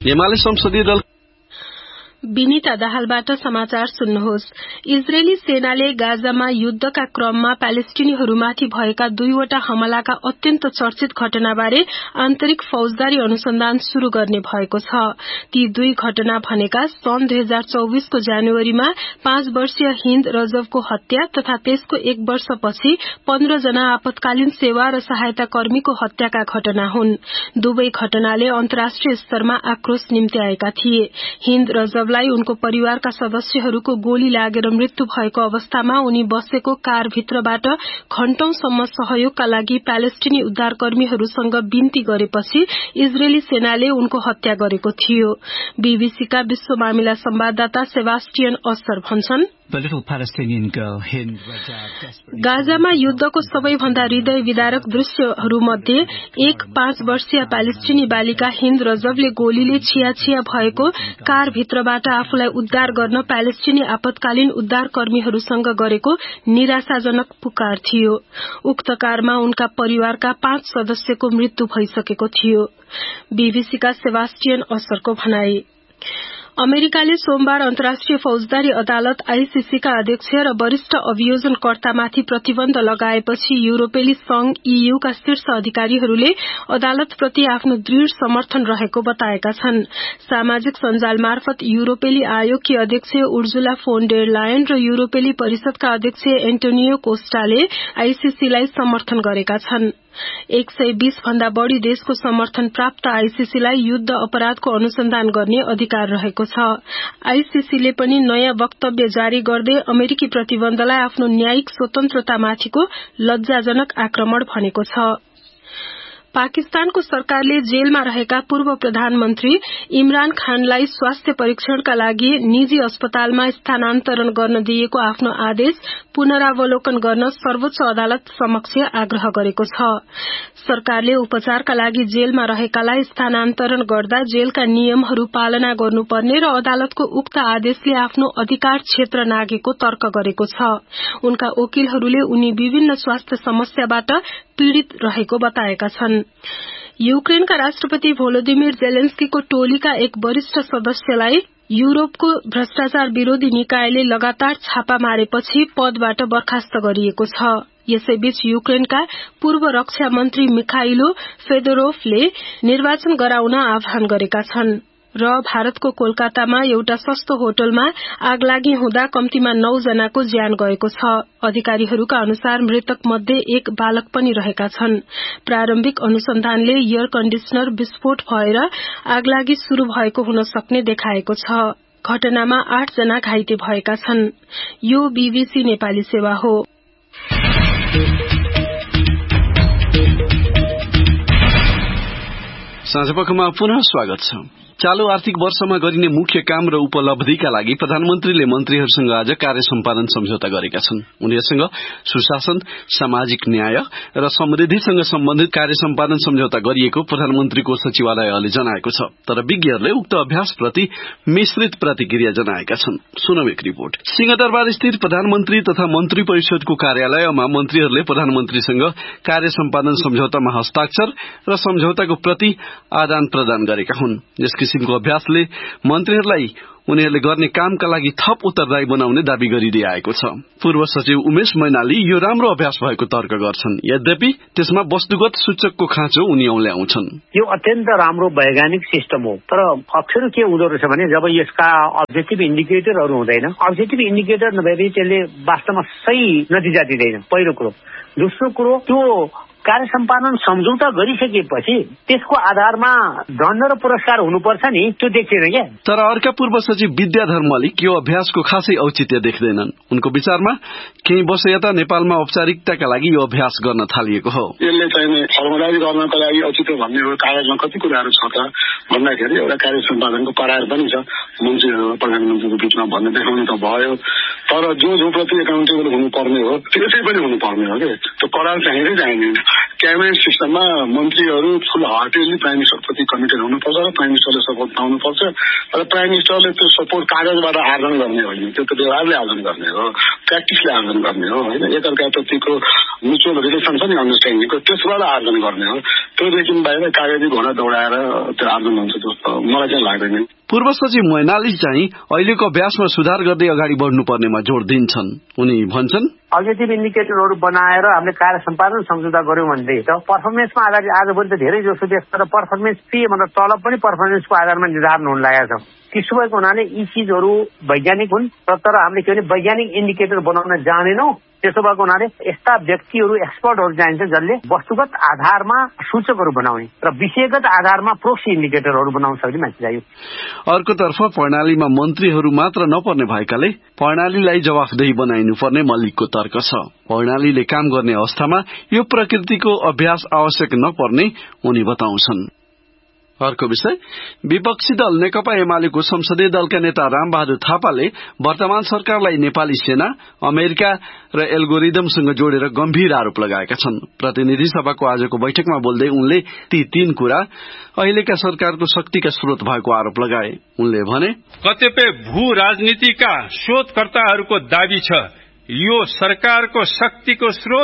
एमाले संसदीय दल विनीता दाहालबाट समाचार सुन्नुहोस्। इजरायली सेनाले गाजामा युद्धका क्रममा प्यालेस्टिनीहरूमाथि भएका 2वटा हमलाका अत्यन्त चर्चित घटनाबारे आन्तरिक फौजदारी अनुसन्धान शुरू गर्ने भएको छ। ती 2 घटना भनेका सन् 2024 को जनवरीमा 5 वर्षीय हिन्द रजवको हत्या तथा त्यसको 1 वर्षपछि 15 जना आपतकालीन सेवा र सहायता कर्मीको हत्याका घटना हुन्। दुवै घटनाले अन्तर्राष्ट्रिय स्तरमा आक्रोश निम्त्याएका थिए। हिन्द रजव उनको परिवारका सदस्यहरूको गोली लागेर मृत्यु भएको अवस्थामा उनी बसेको कारभित्रबाट घण्टौंसम्म सहयोगका लागि प्यालेस्टिनी उद्धारकर्मीहरूसँग बिन्ती गरेपछि इजरायली सेनाले उनको हत्या गरेको थियो। बीबीसीका विश्व मामिला संवाददाता सेबास्टियन अस्सर भन्छन्, गाजामा युद्धको सबैभन्दा हृदय विदारक दृश्यहरूमध्ये एक 5 वर्षीय प्यालेस्टिनी बालिका हिन्द रजवले गोलीले छिया भएको कारभित्रबाट आफूलाई उद्धार गर्न प्यालेस्टिनी आपतकालीन उद्धारकर्मीहरूसँग गरेको निराशाजनक पुकार थियो। उक्त कारमा उनका परिवारका 5 सदस्यको मृत्यु भइसकेको थियो। बीबीसीका सेबास्टियन अस्सरको भनाई। अमेरिकाले सोमबार अन्तर्राष्ट्रिय फौजदारी अदालत आईसीसीका अध्यक्ष र वरिष्ठ अभियोजनकर्तामाथि प्रतिबन्ध लगाएपछि युरोपेली संघ EU का शीर्ष अधिकारीहरूले अदालतप्रति आफ्नो दृढ़ समर्थन रहेको बताएका छन्। सामाजिक सञ्जाल मार्फत युरोपेली आयोगकी अध्यक्ष उर्जुला फोन डेर लायन र युरोपेली परिषदका अध्यक्ष एन्टोनियो कोस्टाले आईसीसीलाई समर्थन गरेका छन्। 120 भन्दा बढ़ी देशको समर्थन प्राप्त आईसीसीलाई युद्ध अपराधको अनुसन्धान गर्ने अधिकार रहेको छ। आईसीसीले पनि नयाँ वक्तव्य जारी गर्दै अमेरिकी प्रतिबन्धलाई आफ्नो न्यायिक स्वतन्त्रतामाथिको लज्जाजनक आक्रमण भनेको छ। पाकिस्तानको सरकारले जेलमा रहेका पूर्व प्रधानमन्त्री इमरान खानलाई स्वास्थ्य परीक्षणका लागि निजी अस्पतालमा स्थानान्तरण गर्न दिएको आफ्नो आदेश पुनरावलोकन गर्न सर्वोच्च अदालत समक्ष आग्रह गरेको छ। सरकारले उपचारका लागि जेलमा रहेकालाई स्थानान्तरण गर्दा जेलका नियमहरू पालना गर्नुपर्ने र अदालतको उक्त आदेशले आफ्नो अधिकार क्षेत्र नागेको तर्क गरेको छ। उनका वकिलहरूले उनी विभिन्न स्वास्थ्य समस्याबाट पीड़ित रहेको बताएका छन्। युक्रेनका राष्ट्रपति भोलोदिमिर जेलेन्स्कीको टोलीका एक वरिष्ठ सदस्यलाई युरोपको भ्रष्टाचार विरोधी निकायले लगातार छापा मारेपछि पदबाट बर्खास्त गरिएको छ। यसैबीच युक्रेनका पूर्व रक्षा मन्त्री मिखाइलो फेदोरोफले निर्वाचन गराउन आह्वान गरेका छन् र भारतको कोलकातामा एउटा सस्तो होटलमा आगलागी हुँदा कम्तीमा 9 जनाको ज्यान गएको छ। अधिकारीहरूका अनुसार मृतक मध्ये एक बालक पनि रहेका छन्। प्रारम्भिक अनुसन्धानले एयर कण्डिसनर विस्फोट भएर आगलागी शुरू भएको हुन सक्ने देखाएको छ। घटनामा 8 जना घाइते भएका छन्। यो बीबीसी नेपाली सेवा हो। साँझपखमा पुनः स्वागत छ। चालू आर्थिक वर्षमा गरिने मुख्य काम र उपलब्धिका लागि प्रधानमन्त्रीले मन्त्रीहरूसँग आज कार्य सम्पादन सम्झौता गरेका छन्। उनीहरूसँग सुशासन, सामाजिक न्याय र समृद्धिसँग सम्बन्धित कार्य सम्पादन सम्झौता गरिएको प्रधानमन्त्रीको सचिवालयले जनाएको छ। तर विज्ञहरूले उक्त अभ्यासप्रति मिश्रित प्रतिक्रिया जनाएका छन्। सुनौ एक रिपोर्ट। सिंहदरबार स्थित प्रधानमन्त्री तथा मन्त्री परिषदको कार्यालयमा मन्त्रीहरूले प्रधानमन्त्रीसँग कार्य सम्पादन सम्झौतामा हस्ताक्षर र सम्झौताको प्रति आदान प्रदान गरेका हुन्। यस किसिमको अभ्यासले मन्त्रीहरूलाई उनीहरूले गर्ने कामका लागि थप उत्तरदायी बनाउने दावी गरिदिए आएको छ। पूर्व सचिव उमेश मैनाली यो राम्रो अभ्यास भएको तर्क गर्छन्। यद्यपि त्यसमा वस्तुगत सूचकको खाँचो उनी औल्याउँछन्। यो अत्यन्त राम्रो वैज्ञानिक सिस्टम हो, तर अप्ठ्यारो के हुँदो रहेछ भने जब यसका अब्जेक्टिभ इन्डिकेटरहरू हुँदैन, अब्जेक्टिभ इन्डिकेटर नभए त्यसले वास्तवमा सही नतिजा दिँदैन। पहिलो कुरो। दोस्रो कुरो, त्यो कार्य सम्पादन सम्झौता गरिसकेपछि त्यसको आधारमा दण्ड र पुरस्कार हुनुपर्छ नि, त्यो देखिएन क्या। तर अर्का पूर्व सचिव विद्याधर मल्लिक यो अभ्यासको खासै औचित्य देख्दैनन्। उनको विचारमा केही वर्ष यता नेपालमा औपचारिकताका लागि यो अभ्यास गर्न थालिएको हो। यसले चाहिँ फर्मुलाइज गर्नको लागि औचित्य भन्ने हो। कागजमा कति कुराहरू छ त भन्दाखेरि एउटा कार्य सम्पादनको करार पनि छ मन्त्रीहरू प्रधानमन्त्रीको बिचमा भन्ने देखाउनु त भयो। तर जो प्रति एकाउन्टेबल हुनुपर्ने हो त्यसै पनि हुनुपर्ने हो कि त्यो करार चाहिँदै चाहिँदैन। क्याबिनेट सिस्टममा मन्त्रीहरू फुल हार्टेडली प्राइम मिनिस्टरप्रति कमिटेड हुनुपर्छ र प्राइम मिनिस्टरले सपोर्ट पाउनुपर्छ र प्राइम मिनिस्टरले त्यो सपोर्ट कागजबाट आर्जन गर्ने होइन, त्यो त व्यवहारले आर्जन गर्ने हो, प्र्याक्टिसले आर्जन गर्ने हो होइन। एकअर्काप्रतिको म्युचुअल रिलेसन छ नि अन्डरस्ट्यान्डिङको, त्यसबाट आर्जन गर्ने हो। त्योदेखि बाहिर कागजी घोडा दौडाएर त्यो आर्जन हुन्छ जस्तो मलाई चाहिँ लाग्दैन। पूर्व सचिव मैनाली चाहिँ अहिलेको अभ्यासमा सुधार गर्दै अगाडि बढ्नुपर्नेमा जोड़ दिन्छन्। उनी भन्छन् अब्जेक्टिभ इन्डिकेटरहरू बनाएर हामीले कार्य सम्पादन सम्झौता गर्यौं भने त पर्फर्मेन्समा आधारित आजभोलि त धेरै जसो देशमा त पर्फर्मेन्स पे भन्दा तलब पनि पर्फर्मेन्सको आधारमा निर्धारण हुन लागेको छ। त्यसो भएको हुनाले यी चिजहरू वैज्ञानिक हुन्, तर हामीले के भने वैज्ञानिक इन्डिकेटर बनाउन जानेनौं। त्यसो भएको हुनाले यस्ता व्यक्तिहरू एक्सपर्टहरू चाहिन्छ जसले वस्तुगत आधारमा सूचकहरू बनाउने र विषयगत आधारमा प्रोक्सी इन्डिकेटरहरू बनाउन सक्ने मान्छे चाहियो। अर्कोतर्फ प्रणालीमा मन्त्रीहरू मात्र नपर्ने भएकाले प्रणालीलाई जवाफदेही बनाइनुपर्ने मल्लिकको तर्क छ। प्रणालीले काम गर्ने अवस्थामा यो प्रकृतिको अभ्यास आवश्यक नपर्ने उनी बताउँछन्। अर्को विषय, विपक्षी दल नेकपा एमालेको संसदीय दलका नेता रामबहादुर थापाले वर्तमान सरकारलाई नेपाली सेना, अमेरिका र एल्गोरिदमसँग जोडेर गम्भीर आरोप लगाएका छन्। प्रतिनिधि सभाको आजको बैठकमा बोल्दै उनले ती 3 कुरा अहिलेका सरकारको शक्तिका स्रोत भएको आरोप लगाए। उनले भने कतिपय भू राजनीतिका शोधकर्ताहरूको दाबी छ यो सरकारको शक्तिको स्रोत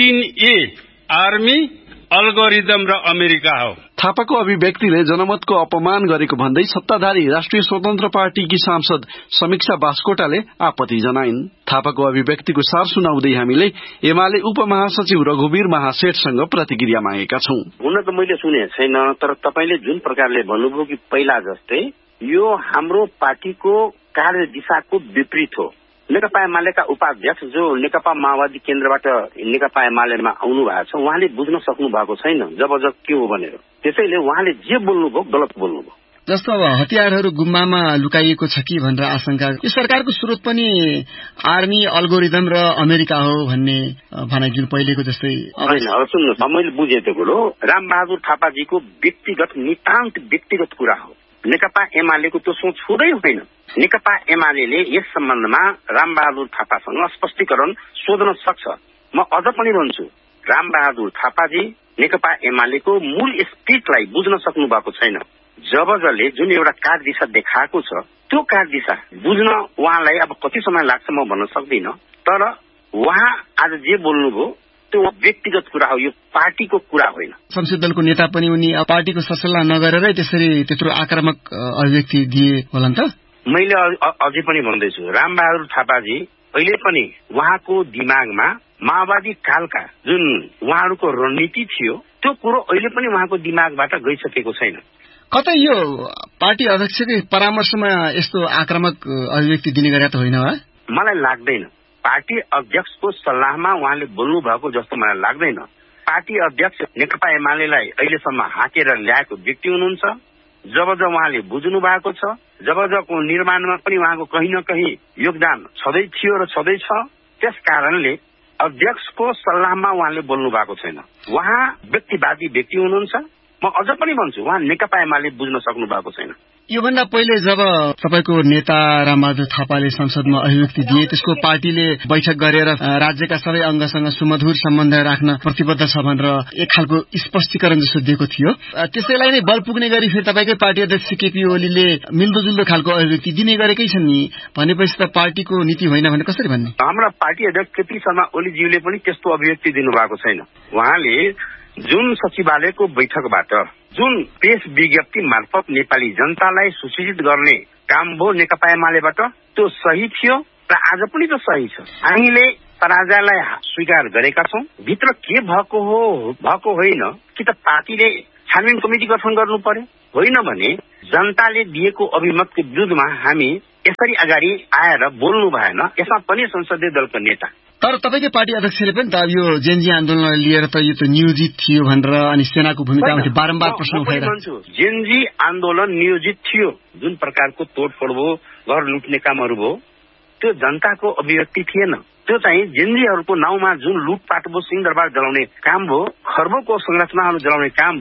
3A आर्मी, अल्गोरिदम र अमेरिका हो। थापाको अभिव्यक्तिले जनमतको अपमान गरेको भन्दै सत्ताधारी राष्ट्रिय स्वतन्त्र पार्टीकी सांसद समीक्षा बास्कोटाले आपत्ति जनाइन्। थापाको अभिव्यक्तिको सार सुनाउँदै हामीले एमाले उपमहासचिव रघुवीर महासेठसँग प्रतिक्रिया मागेका छौं। हुन त मैले सुने छैन, तर तपाईले जुन प्रकारले भन्नुभयो कि पहिला जस्तै यो हाम्रो पार्टीको कार्य दिशाको विपरीत हो। नेकपा एमालेका उपाध्यक्ष जो नेकपा माओवादी केन्द्रबाट नेकपा एमालेमा आउनु भएको छ, उहाँले बुझ्न सक्नु भएको छैन जबरजस्त के हो भनेर। त्यसैले उहाँले जे बोल्नुभयो गलत बोल्नुभयो। जस्तो अब हतियारहरू गुम्बामा लुकाइएको छ कि भनेर आशंका, यो सरकारको स्रोत पनि आर्मी, अल्गोरिदम र अमेरिका हो भन्ने भनाइ जुन पहिलेको जस्तै होइन। अब सुन्नुहोस्, मैले बुझेँ त्यो कुरो रामबहादुर थापाजीको व्यक्तिगत नितान्त व्यक्तिगत कुरा हो। नेकपा एमालेको त्यो सोच हुँदै होइन। नेकपा एमाले यस सम्बन्धमा रामबहादुर थापासँग स्पष्टीकरण सोध्न सक्छ। म अझ पनि भन्छु, रामबहादुर थापाजी नेकपा एमालेको मूल स्पिरिटलाई बुझ्न सक्नु भएको छैन। जबजले जुन एउटा कार्य दिशा देखाएको छ त्यो कार्य दिशा बुझ्न उहाँलाई अब कति समय लाग्छ म भन्न सक्दिन, तर उहाँ आज जे बोल्नुभयो त्यो व्यक्तिगत कुरा हो, यो पार्टीको कुरा होइन। संसदीय दलको नेता पनि उनी पार्टीको सरसल्लाह नगरेरै त्यसरी त्यत्रो आक्रामक अभिव्यक्ति दिए होला नि त। मैले अझै पनि भन्दैछु, रामबहादुर थापाजी अहिले पनि उहाँको दिमागमा माओवादी कालका जुन उहाँहरूको रणनीति थियो त्यो कुरो अहिले पनि उहाँको दिमागबाट गइसकेको छैन। कतै यो पार्टी अध्यक्षकै परामर्शमा यस्तो आक्रामक अभिव्यक्ति दिने गरे त होइन है? मलाई लाग्दैन। पार्टी अध्यक्षको सल्लाहमा उहाँले बोल्नु भएको जस्तो मलाई लाग्दैन। पार्टी अध्यक्ष नेकपा एमालेलाई अहिलेसम्म हाकेर ल्याएको व्यक्ति हुनुहुन्छ। जब उहाँले बुझ्नु भएको छ, जबको निर्माणमा पनि उहाँको कहीँ न कहीँ योगदान छँदै थियो र छँदैछ, त्यस कारणले अध्यक्षको सल्लाहमा उहाँले बोल्नु भएको छैन। उहाँ व्यक्तिवादी व्यक्ति हुनुहुन्छ। म अझ पनि भन्छु, उहाँ नेकपा एमाले बुझ्न सक्नु भएको छैन। योभन्दा पहिले जब तपाईको नेता रामबहादुर थापाले संसदमा अभिव्यक्ति दिए, त्यसको पार्टीले बैठक गरेर राज्यका सबै अंगसँग सुमधुर सम्बन्ध राख्न प्रतिबद्ध छ भनेर एक खालको स्पष्टीकरण जस्तो दिएको थियो। त्यसैलाई नै बल पुग्ने गरी फेरि तपाईकै पार्टी अध्यक्ष केपी ओलीले मिल्दोजुल्दो खालको अभिव्यक्ति दिने गरेकै छन् नि, भनेपछि त पार्टीको नीति होइन भने कसरी भन्ने? हाम्रा पार्टी अध्यक्ष केपी शर्मा ओलीज्यूले पनि त्यस्तो अभिव्यक्ति दिनुभएको छैन। उहाँले जुन सचिवालयको बैठकबाट जुन प्रेस विज्ञप्ति मार्फत नेपाली जनतालाई सूचित गर्ने काम भयो नेकपा एमालेबाट, त्यो सही थियो र आज पनि त्यो सही छ। हामीले पराजयलाई स्वीकार गरेका छौं। भित्र के भएको हो भएको होइन, कि त पार्टीले छानबिन कमिटी गठन गर्नु पर्यो, होइन भने जनताले दिएको अभिमतको विरुद्धमा हामी यसरी अगाडि आएर बोल्नु भएन। यसमा पनि संसदीय दलको नेता तर तपाईकै पार्टी अध्यक्षले पनि त यो जेनजी आन्दोलनलाई लिएर त यो त नियोजित थियो भनेर अनि सेनाको भूमिका बारम्बार प्रश्न उठाइरहेको छ। जेनजी आन्दोलन नियोजित थियो। जुन प्रकारको तोडफोड भयो, घर लुट्ने कामहरू भयो, त्यो जनताको अभिव्यक्ति थिएन। त्यो चाहिँ जेनजीहरूको नाउँमा जुन लुटपाट भयो, सिंहदरबार जलाउने काम भयो, खर्बको संरचनाहरू जलाउने काम भयो,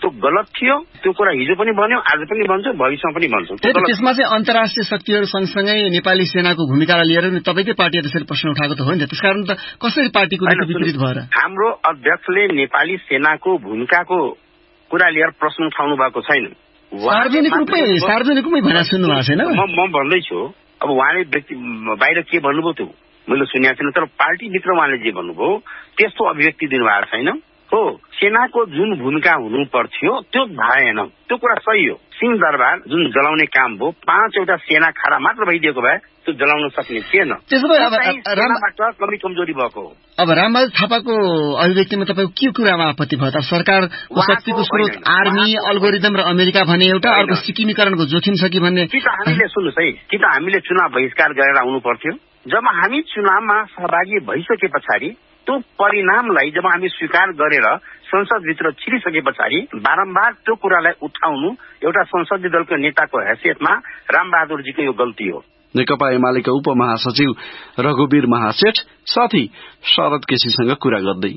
त्यो गलत थियो। त्यो कुरा हिजो पनि भन्यो, आज पनि भन्छु, भविष्यमा पनि भन्छु। त्यसमा चाहिँ अन्तर्राष्ट्रिय शक्तिहरू सँगसँगै नेपाली सेनाको भूमिकालाई लिएर पनि तपाईँकै पार्टीले त्यसरी प्रश्न उठाएको त हो नि त। त्यसकारण त कसरी पार्टीको नीति विपरीत भएर हाम्रो अध्यक्षले नेपाली सेनाको भूमिकाको कुरा लिएर प्रश्न उठाउनु भएको छैन। सार्वजनिक रूपमै भनेर सुन्नु भएको छैन। म भन्दैछु अब उहाँले बाहिर के भन्नुभयो त्यो मैले सुनेको छैन, तर पार्टीभित्र उहाँले जे भन्नुभयो त्यस्तो अभिव्यक्ति दिनुभएको छैन। हो, सेनाको जुन भूमिका हुनु पर्थ्यो त्यो भएन, त्यो कुरा सही हो। सिंहदरबार जुन जलाउने काम भयो, 5 सेना खडा मात्र भइदिएको भए त्यो जलाउन सक्ने थिएन। त्यसो भए सेनाबाट कमी कमजोरी भएको। अब रामबहादुर थापाको अभिव्यक्तिमा तपाईँको के कुरामा आपत्ति भयो त? सरकारको शक्तिको स्रोत आर्मी, अल्गोरिदम र अमेरिका भने एउटा, अर्को सिक्किमीकरणको जोखिम छ कि भन्ने। कि त हामीले सुन्नुहोस् है, कि त हामीले चुनाव बहिष्कार गरेर आउनु पर्थ्यो। जब हामी चुनावमा सहभागी भइसके पछाडि त्यो परिणामलाई जब हामी स्वीकार गरेर संसदभित्र छिरिसके पछाडि बारम्बार त्यो कुरालाई उठाउनु एउटा संसदीय दलको नेताको हैसियतमा रामबहादुरजीको यो गल्ती हो। नेकपा एमालेका उपमहासचिव रघुवीर महासेठ साथी शरद केसीसँग कुरा गर्दै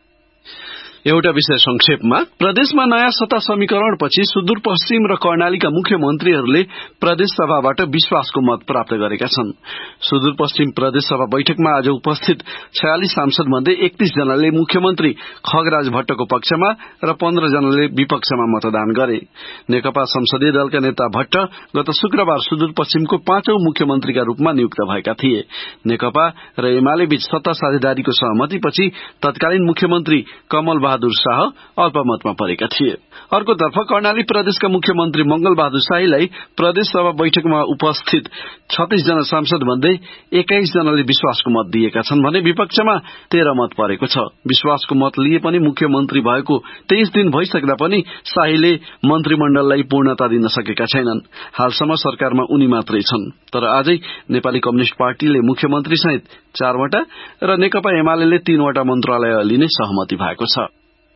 एउटा विषय संक्षेपमा, प्रदेशमा नयाँ सत्ता समीकरणपछि सुदूरपश्चिम र कर्णालीका मुख्यमन्त्रीहरूले प्रदेश सभाबाट विश्वासको मत प्राप्त गरेका छन्। सुदूरपश्चिम प्रदेश सभा बैठकमा आज उपस्थित 46 सांसद मध्ये 31 जनाले मुख्यमन्त्री खगराज भट्टको पक्षमा र 15 जनाले विपक्षमा मतदान गरे। नेकपा संसदीय दलका नेता भट्ट गत शुक्रबार सुदूरपश्चिमको 5औं मुख्यमन्त्रीका रूपमा नियुक्त भएका थिए। नेकपा र एमाले बीच सत्ता साझेदारीको सहमतिपछि तत्कालीन मुख्यमन्त्री कमल बहादुर शाह अल्पमतमा परेका थिए। अर्कोतर्फ कर्णाली प्रदेशका मुख्यमन्त्री मंगल बहादुर शाहीलाई प्रदेश सभा बैठकमा उपस्थित 36 जना सांसद मध्ये 21 जनाले विश्वासको मत दिएका छन् भने विपक्षमा 13 मत परेको छ। विश्वासको मत लिए पनि मुख्यमन्त्री भएको 23 दिन भइसक्दा पनि शाहीले मन्त्रीमण्डललाई पूर्णता दिन सकेका छैनन्। हालसम्म सरकारमा उनी मात्रै छन्। तर आजै नेपाली कम्युनिष्ट पार्टीले मुख्यमन्त्री सहित 4 वटा र नेकपा एमाले 3 वटा मन्त्रालय लिने सहमति भएको छ।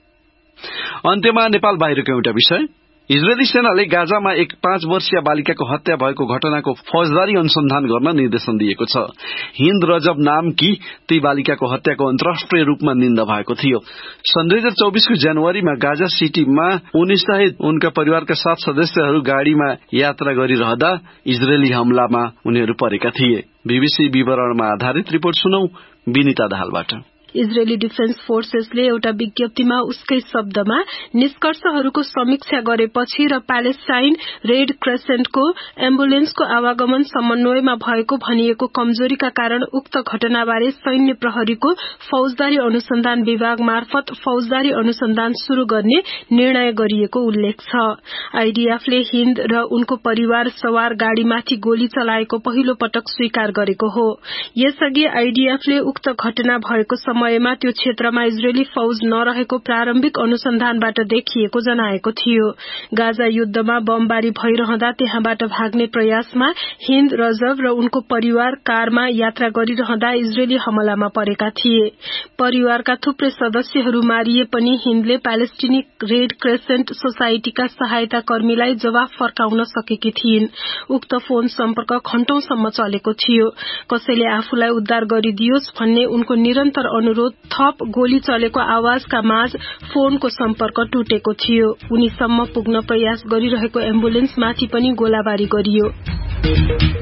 अन्त्यमा नेपाल बाहिरको एउटा विषय, इजरायली सेनाले गाजामा एक 5 वर्षीय बालिकाको हत्या भएको घटनाको फौजदारी अनुसन्धान गर्न निर्देशन दिएको छ। हिन्द रजब नामकी ती बालिकाको हत्याको अन्तर्राष्ट्रिय रूपमा निन्दा भएको थियो। सन् 2024 को जनवरीमा गाजा सिटीमा उनी सहित उनका परिवारका 7 सदस्यहरू गाड़ीमा यात्रा गरिरहँदा इजरायली हमलामा उनीहरू परेका थिए। बीबीसी विवरणमा आधारित रिपोर्ट सुनौ विनिता दाहालबाट। इजरायली डिफेन्स फोर्सेसले एउटा विज्ञप्तिमा उसकै शब्दमा निष्कर्षहरूको समीक्षा गरेपछि र प्यालेस्टाइन रेड क्रेसेन्टको एम्बुलेन्सको आवागमन समन्वयमा भएको भनिएको कमजोरीका कारण उक्त घटनाबारे सैन्य प्रहरीको फौजदारी अनुसन्धान विभाग मार्फत फौजदारी अनुसन्धान शुरू गर्ने निर्णय गरिएको उल्लेख छ। आईडीएफले हिन्द र उनको परिवार सवार गाड़ीमाथि गोली चलाएको पहिलो पटक स्वीकार गरेको हो। यसअघि आईडीएफले उक्त घटना भएको समयमा त्यो क्षेत्रमा इजरायली फौज नरहेको प्रारम्भिक अनुसन्धानबाट देखिएको जनाएको थियो। गाजा युद्धमा बमबारी भइरहँदा त्यहाँबाट भाग्ने प्रयासमा हिन्द रजब र उनको परिवार कारमा यात्रा गरिरहँदा इजरायली हमलामा परेका थिए। परिवारका थुप्रै सदस्यहरू मारिए पनि हिन्दले प्यालेस्टिनी रेड क्रेसेन्ट सोसाइटीका सहायता कर्मीलाई जवाफ फर्काउन सकेकी थिइन्। उक्त फोन सम्पर्क घण्टौंसम्म चलेको थियो। कसैले आफूलाई उद्धार गरिदियोस् भन्ने उनको निरन्तर अनुरोध थप गोली चलेको आवाजका माझ फोनको सम्पर्क टुटेको थियो। उनीसम्म पुग्न प्रयास गरिरहेको एम्बुलेन्समाथि पनि गोलाबारी गरियो।